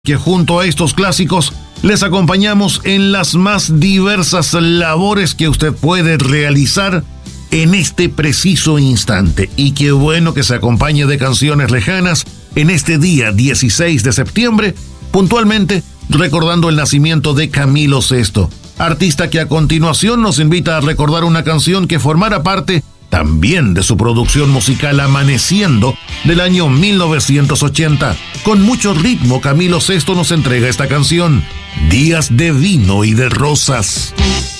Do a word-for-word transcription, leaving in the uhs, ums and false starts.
que junto a estos clásicos les acompañamos en las más diversas labores que usted puede realizar en este preciso instante. Y qué bueno que se acompañe de canciones lejanas en este día dieciséis de septiembre, puntualmente recordando el nacimiento de Camilo Sesto, artista que a continuación nos invita a recordar una canción que formara parte también de su producción musical Amaneciendo del año mil novecientos ochenta. Con mucho ritmo, Camilo Sesto nos entrega esta canción, Días de Vino y de Rosas.